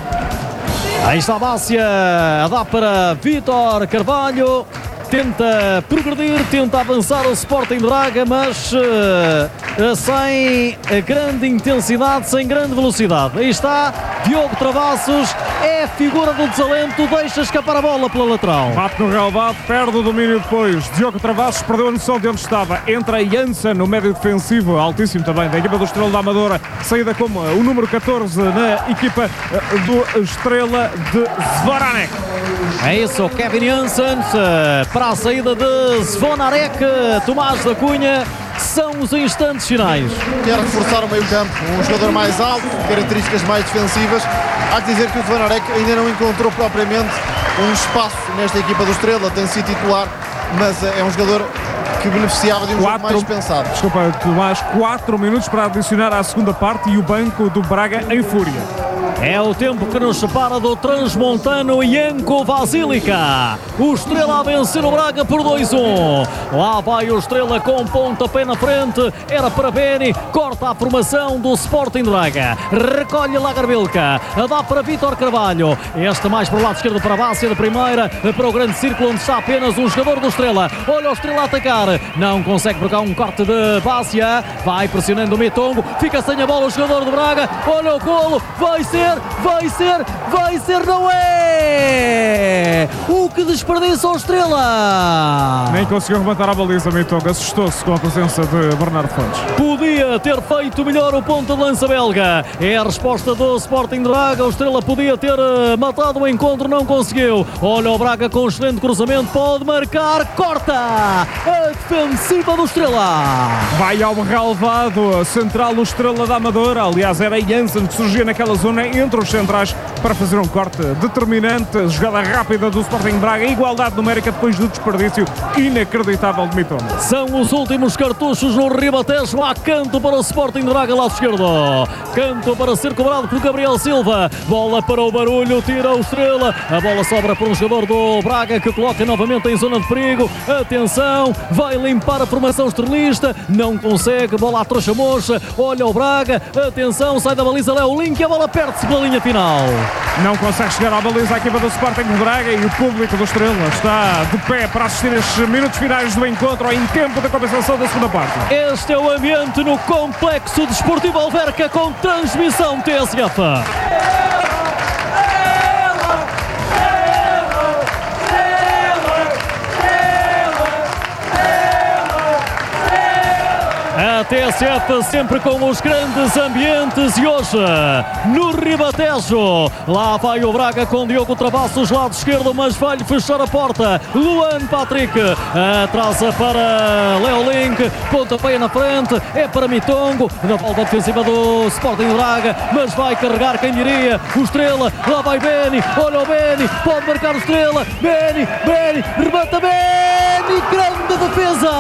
Aí está a Bácia a dar para Vítor Carvalho. Tenta progredir, tenta avançar o Sporting de Braga, mas uh, sem grande intensidade, sem grande velocidade. Aí está Diogo Travassos, é a figura do desalento, deixa escapar a bola pela lateral. Bate no relvado, perde o domínio depois. Diogo Travassos perdeu a noção de onde estava. Entra Jansen no médio defensivo, altíssimo também, da equipa do Estrela da Amadora. Saída como o número catorze na equipa do Estrela de Zvoranek. É isso, Kevin Jansen para a saída de Zvonarek. Tomás da Cunha, são os instantes finais. Quer reforçar o meio campo, um jogador mais alto, características mais defensivas. Há que dizer que o Zvonarek ainda não encontrou propriamente um espaço nesta equipa do Estrela, tem sido titular, mas é um jogador que beneficiava de um quatro, jogo mais pensado. Desculpa, Tomás, quatro minutos para adicionar à segunda parte e o banco do Braga em fúria. É o tempo que nos separa do transmontano Janko Vasilica. O Estrela a vencer o Braga por dois a um. Lá vai o Estrela com pontapé na frente. Era para Beni. Corta a formação do Sporting Braga. Recolhe Lagarbilca. Dá para Vítor Carvalho. Este mais para o lado esquerdo para a Bácia de primeira. Para o grande círculo onde está apenas um jogador do Estrela. Olha o Estrela a atacar. Não consegue por cá um corte de Bácia. Vai pressionando o Mitongo. Fica sem a bola o jogador do Braga. Olha o golo. Vai ser. Vai ser, vai ser, não é! O que desperdiça o Estrela! Nem conseguiu rematar a baliza, Mitongo. Assustou-se com a presença de Bernardo Fontes. Podia ter feito melhor o ponta de lança belga. É a resposta do Sporting Braga. O Estrela podia ter matado o encontro, não conseguiu. Olha o Braga com um excelente cruzamento. Pode marcar, corta! A defensiva do Estrela. Vai ao relvado central o Estrela da Amadora. Aliás, era Jansen que surgia naquela zona entre os centrais para fazer um corte determinante. Jogada rápida do Sporting Braga, igualdade numérica depois do desperdício inacreditável de Mitongo. São os últimos cartuchos no Ribatejo. Há canto para o Sporting Braga, lado esquerdo. Canto para ser cobrado por Gabriel Silva. Bola para o Barulho, tira o Estrela. A bola sobra para um jogador do Braga que coloca novamente em zona de perigo. Atenção, vai limpar a formação estrelista. Não consegue, bola à trouxa mocha. Olha o Braga, atenção, sai da baliza Léo Link e a bola perde-se pela linha final. Não consegue chegar à baliza a equipa do Sporting de Braga e o público do Estrela está de pé para assistir estes minutos finais do encontro em tempo da compensação da segunda parte. Este é o ambiente no Complexo Desportivo Alverca com transmissão T S F. A T S F sempre com os grandes ambientes e hoje no Ribatejo. Lá vai o Braga com Diogo Travassos, lado esquerdo, mas vai-lhe fechar a porta. Luan Patrick atrasa para Léo Link, pontapé na frente, é para Mitongo, na volta defensiva do Sporting Braga, mas vai carregar, quem diria, o Estrela. Lá vai Beni, olha o Beni, pode marcar o Estrela. Beni, Beni, rebata Beni, grande defesa.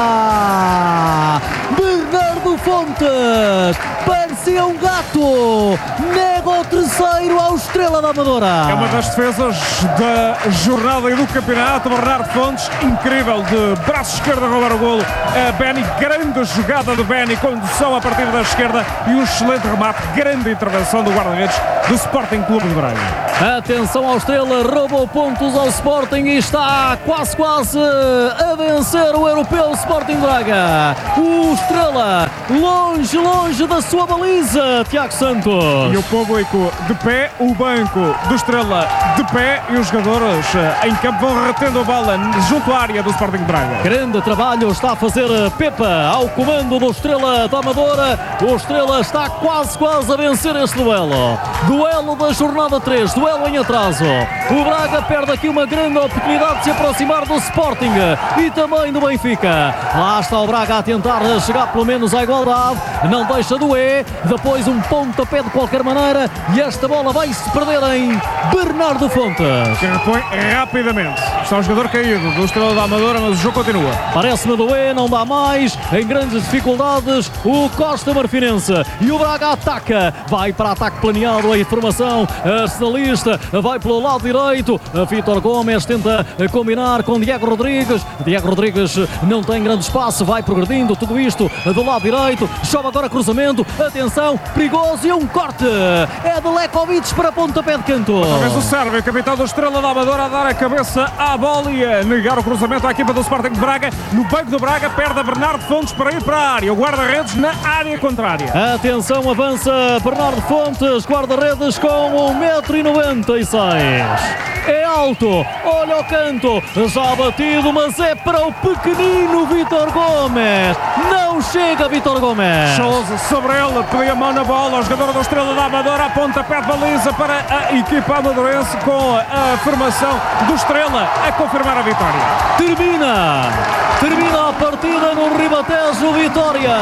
Bernardo Fontes parecia um gato, nega o terceiro ao Estrela da Amadora. É uma das defesas da jornada e do campeonato. Bernardo Fontes, incrível, de braço esquerdo a roubar o golo. A Beni, grande jogada de Beni, condução a partir da esquerda e um excelente remate, grande intervenção do guarda-redes do Sporting Clube de Braga. Atenção ao Estrela, roubou pontos ao Sporting e está quase quase a vencer o europeu Sporting Braga. O Estrela longe, longe da sua baliza, Tiago Santos. E o público de pé, o banco do Estrela de pé e os jogadores em campo vão retendo a bola junto à área do Sporting Braga. Grande trabalho está a fazer Pepa ao comando do Estrela da Amadora. O Estrela está quase, quase a vencer este duelo. Duelo da jornada três, duelo em atraso. O Braga perde aqui uma grande oportunidade de se aproximar do Sporting e também do Benfica. Lá está o Braga a tentar chegar pelo menos à igualdade. Não deixa doer. Depois um pontapé de qualquer maneira e esta bola vai-se perder em Bernardo Fontes. Que repõe rapidamente. Está o jogador caído do Estrela da Amadora, mas o jogo continua. Parece-me doer, não dá mais. Em grandes dificuldades o Costa Marfinense. E o Braga ataca. Vai para ataque planeado. A informação arsenalista vai pelo lado direito. Vítor Gomes tenta combinar com Diego Rodrigues. Diego Rodrigues não tem grande espaço. Vai progredindo tudo isto do lado direito. Chove agora cruzamento. Atenção, perigoso e um corte. É de Lekovic para pontapé de canto. Talvez o Sérvio, capitão do Estrela da Amadora, a dar a cabeça à bola e a negar o cruzamento à equipa do Sporting de Braga. No banco do Braga, perde a Bernardo Fontes para ir para a área. O guarda-redes na área contrária. Atenção, avança Bernardo Fontes, guarda-redes com um metro e noventa e seis. É alto, olha o canto, já batido, mas é para o pequenino Vítor Gomes. Não chega Vítor Gomes. Sousa sobre ele, pediu a mão na bola. O jogador do Estrela da Amadora aponta pé de baliza para a equipa amadorense com a formação do Estrela a confirmar a vitória. Termina, termina a partida no Ribatejo, vitória.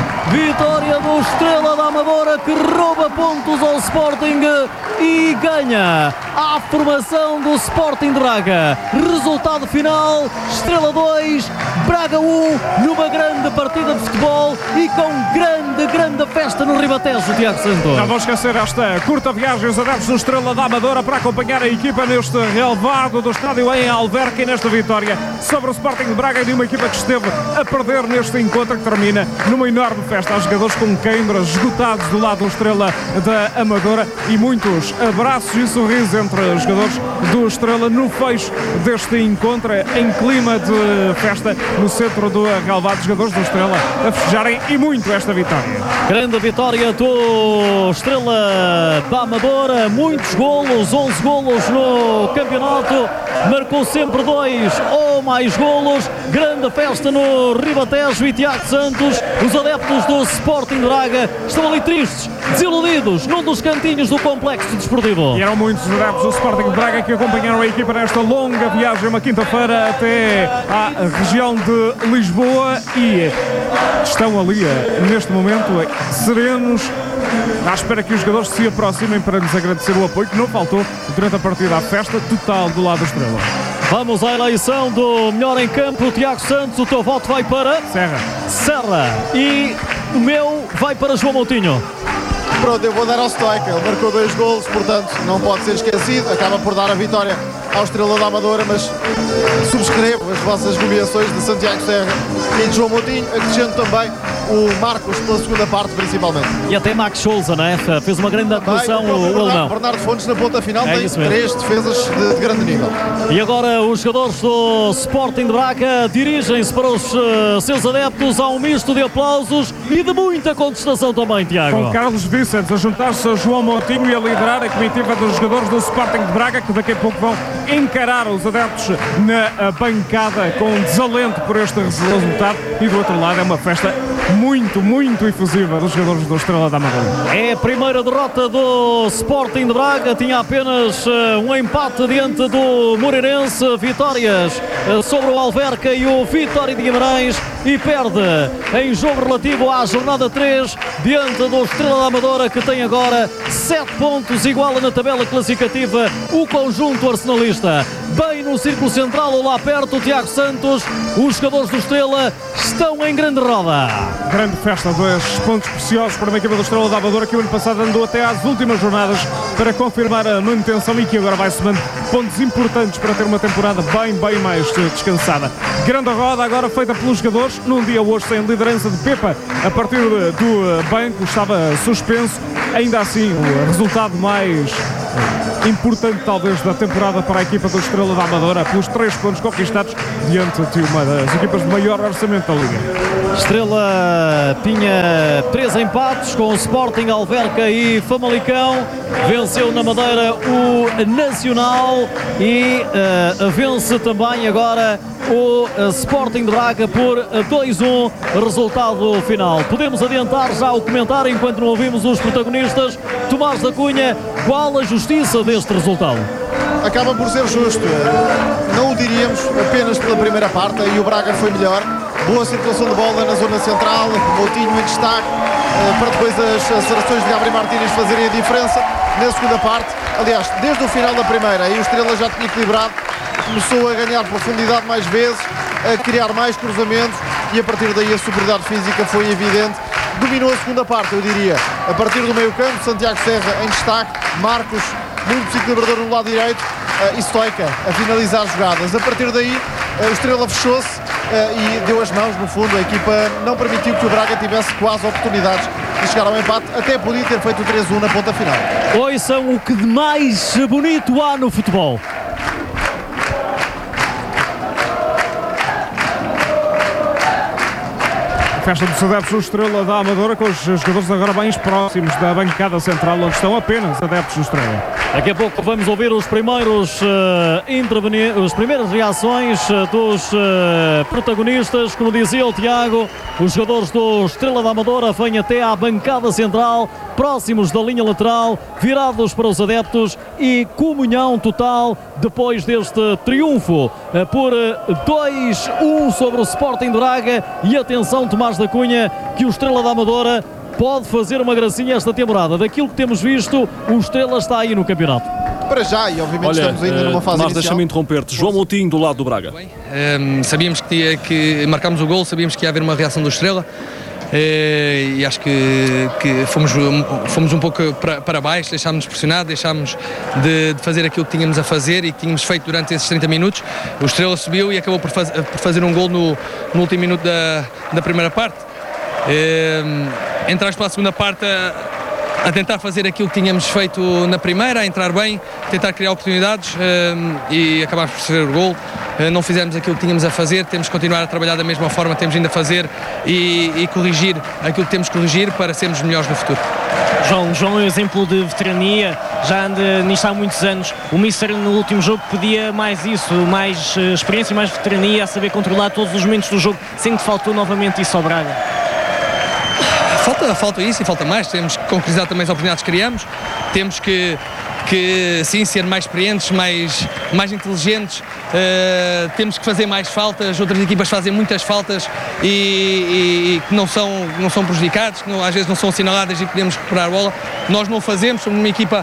Vitória do Estrela da Amadora que rouba pontos ao Sporting e ganha a formação então do Sporting de Braga. Resultado final: Estrela dois, Braga um, numa grande partida de futebol e com grande, grande festa no Ribatejo, Tiago Santos. Não vamos esquecer esta curta viagem, os adeptos do Estrela da Amadora, para acompanhar a equipa neste relevado do estádio em Alverca e nesta vitória sobre o Sporting de Braga, de uma equipa que esteve a perder neste encontro, que termina numa enorme festa. Há jogadores com queimbras esgotados do lado do Estrela da Amadora e muitos abraços e sorrisos entre os jogadores do Estrela no fecho deste encontro, em clima de festa no centro do relevado, jogadores do Estrela a festejarem e muito esta vitória. Grande vitória do Estrela da Amadora, muitos golos, onze golos no campeonato, marcou sempre dois ou mais golos, grande festa no Ribatejo. E Tiago Santos, os adeptos do Sporting de Braga estão ali tristes, desiludidos, num dos cantinhos do complexo desportivo. E eram muitos os adeptos do Sporting de Braga que acompanharam a equipa nesta longa viagem, uma quinta-feira até à região de Lisboa, e estão ali neste momento serenos, à espera que os jogadores se aproximem para lhes agradecer o apoio que não faltou durante a partida. À festa total do lado do Estrela. Vamos à eleição do melhor em campo. Tiago Santos, o teu voto vai para Serra. Serra e o meu vai para João Moutinho. Pronto, eu vou dar ao Stoica, ele marcou dois golos, portanto não pode ser esquecido, acaba por dar a vitória ao Estrela da Amadora, mas subscrevo as vossas nomeações de Santiago Serra e de João Moutinho, acrescento também o Marcos pela segunda parte principalmente. E até Max Souza, né? Fez uma grande atuação Bem, o, o Bernardo, alemão. Bernardo Fontes na ponta final É tem isso mesmo. três defesas de, de grande nível. E agora os jogadores do Sporting de Braga dirigem-se para os uh, seus adeptos. Há um misto de aplausos e de muita contestação também, Tiago. Com Carlos Vicente a juntar-se a João Moutinho e a liderar a comitiva dos jogadores do Sporting de Braga, que daqui a pouco vão encarar os adeptos na bancada com desalento por este resultado. E do outro lado é uma festa muito, muito efusiva dos jogadores do Estrela da Amadora. É a primeira derrota do Sporting de Braga, tinha apenas uh, um empate diante do Moreirense, vitórias uh, sobre o Alverca e o Vitória de Guimarães, e perde em jogo relativo à jornada três diante do Estrela da Amadora, que tem agora sete pontos, iguala na tabela classificativa o conjunto arsenalista. Bem no círculo central ou lá perto, Tiago Santos, os jogadores do Estrela estão em grande roda. Grande festa, dois pontos preciosos para uma equipa do Estrela da Amadora que o ano passado andou até às últimas jornadas para confirmar a manutenção e que agora vai somando pontos importantes para ter uma temporada bem, bem mais descansada. Grande roda agora feita pelos jogadores, num dia hoje sem liderança de Pepa a partir do banco, estava suspenso. Ainda assim, o resultado mais importante talvez da temporada para a equipa do Estrela da Amadora, pelos três pontos conquistados diante de uma das equipas de maior orçamento da Liga. Estrela tinha três empates com o Sporting, Alverca e Famalicão, venceu na Madeira o Nacional e uh, vence também agora o uh, Sporting de Braga por dois a um, resultado final. Podemos adiantar já o comentário enquanto não ouvimos os protagonistas. Tomás da Cunha, qual a justiça deste resultado? Acaba por ser justo, não o diríamos apenas pela primeira parte, e o Braga foi melhor. Boa circulação de bola na zona central, Moutinho em destaque, para depois as acelerações de Gabriel Martínez fazerem a diferença na segunda parte. Aliás, desde o final da primeira, aí o Estrela já tinha equilibrado, começou a ganhar profundidade mais vezes, a criar mais cruzamentos, e a partir daí a superioridade física foi evidente. Dominou a segunda parte, eu diria, a partir do meio campo, Santiago Serra em destaque, Marcos muito desequilibrador no lado direito, uh, e Stoica a finalizar jogadas. A partir daí uh, o Estrela fechou-se uh, e deu as mãos no fundo. A equipa não permitiu que o Braga tivesse quase oportunidades de chegar ao empate, até podia ter feito o três a um na ponta final. Ouçam o que de mais bonito há no futebol. Festa dos adeptos do Estrela da Amadora, com os jogadores agora bem próximos da bancada central, onde estão apenas adeptos do Estrela. Daqui a pouco vamos ouvir os primeiros uh, intervenir, as primeiras reações uh, dos uh, protagonistas. Como dizia o Tiago, os jogadores do Estrela da Amadora vêm até à bancada central, próximos da linha lateral, virados para os adeptos, e comunhão total depois deste triunfo uh, por dois a um sobre o Sporting de Braga. E atenção, Tomás da Cunha, que o Estrela da Amadora pode fazer uma gracinha esta temporada. Daquilo que temos visto, o Estrela está aí no campeonato. para já, e obviamente Olha, estamos ainda uh, numa fase mas inicial. deixa-me interromper-te. João Moutinho do lado do Braga. Um, sabíamos que, tinha, que marcámos o gol, sabíamos que ia haver uma reação do Estrela. Uh, e acho que, que fomos, fomos um pouco para, para baixo, deixámos-nos pressionar, deixámos de, de fazer aquilo que tínhamos a fazer e que tínhamos feito durante esses trinta minutos. O Estrela subiu e acabou por, faz, por fazer um gol no, no último minuto da, da primeira parte. Uh, entramos para a segunda parte a, a tentar fazer aquilo que tínhamos feito na primeira, a entrar bem, tentar criar oportunidades uh, e acabámos por fazer o gol. Uh, não fizemos aquilo que tínhamos a fazer, temos que continuar a trabalhar da mesma forma, temos ainda a fazer e, e corrigir aquilo que temos que corrigir para sermos melhores no futuro. João, João é um exemplo de veterania, já anda nisto há muitos anos. O Mister no último jogo pedia mais isso, mais uh, experiência, mais veterania, a saber controlar todos os momentos do jogo, sendo que faltou novamente isso ao Braga. Falta, falta isso e falta mais, temos que concretizar também as oportunidades que criamos, temos que, que sim, ser mais experientes, mais, mais inteligentes, uh, temos que fazer mais faltas, outras equipas fazem muitas faltas e que não são, não são prejudicados, que não, às vezes não são assinaladas e podemos recuperar a bola. Nós não o fazemos, somos uma equipa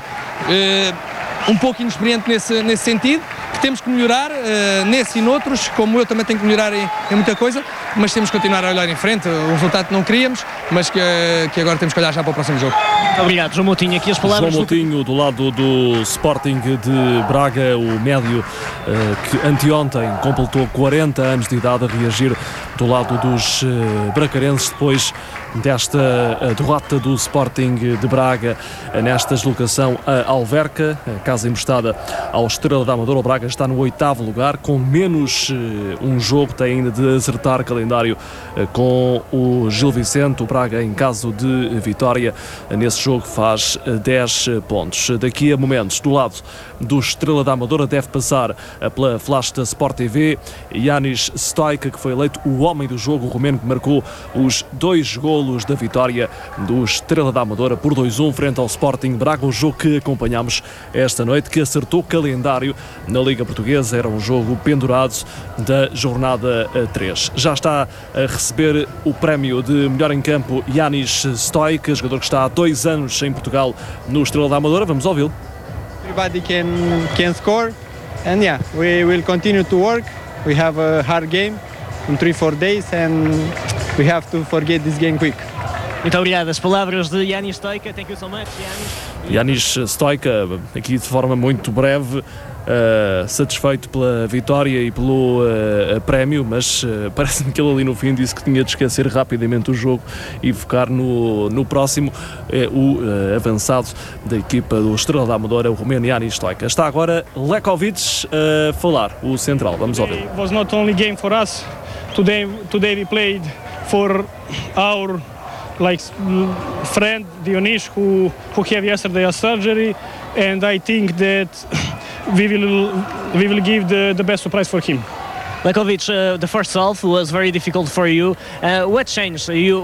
uh, um pouco inexperiente nesse, nesse sentido, que temos que melhorar uh, nesse e noutros, como eu também tenho que melhorar em, em muita coisa, mas temos que continuar a olhar em frente. O resultado não queríamos, mas que, que agora temos que olhar já para o próximo jogo. Obrigado, João Moutinho. Aqui as palavras. João Moutinho do lado do Sporting de Braga, o médio uh, que anteontem completou quarenta anos de idade, a reagir do lado dos uh, bracarenses depois desta uh, derrota do Sporting de Braga uh, nesta deslocação a Alverca, a casa emprestada ao Estrela da Amadora. O Braga está no oitavo lugar, com menos uh, um jogo, tem ainda de acertar calendário uh, com o Gil Vicente. O Braga, em caso de vitória uh, nesse jogo, faz uh, dez pontos. Daqui a momentos, do lado do Estrela da Amadora, deve passar uh, pela flash da Sport T V Yanis Stoica, que foi eleito o homem do jogo, o romeno que marcou os dois golos da vitória do Estrela da Amadora por dois a um frente ao Sporting Braga, o jogo que acompanhamos esta noite, que acertou calendário na Liga Portuguesa. Era um jogo pendurado da jornada três. Já está a receber o prémio de melhor em campo Yanis Stoica, jogador que está há dois anos em Portugal no Estrela da Amadora. Vamos ouvi-lo. Everybody can can score, and yeah, we will continue to work. We have a hard game in three four days, and we have to forget this game quick. Muito obrigado. As palavras de Yanis Stoica. Thank you so much, Yanis. Yanis Stoica, aqui de forma muito breve, uh, satisfeito pela vitória e pelo uh, prémio, mas uh, parece-me que ele ali no fim disse que tinha de esquecer rapidamente o jogo e focar no, no próximo. É o uh, avançado da equipa do Estrela da Amadora, o romeno Yanis Stoica. Está agora Lekovic a falar, o central. Vamos ouvir. It was not only game for us. Today, today we played for our like friend Dionis, who who had yesterday a surgery, and I think that we will we will give the, the best surprise for him. Lekovic, uh, the first half was very difficult for you. Uh, what changed? You